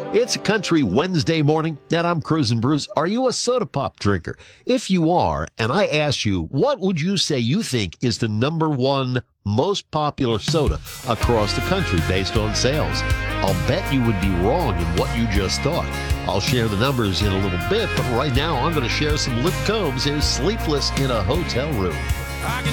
It's a country Wednesday morning, and I'm Cruising Bruce. Are you a soda pop drinker? If you are, and I ask you, what would you say you think is the number one most popular soda across the country based on sales? I'll bet you would be wrong in what you just thought. I'll share the numbers in a little bit, but right now I'm going to share some Luke Combs' Sleepless in a Hotel Room.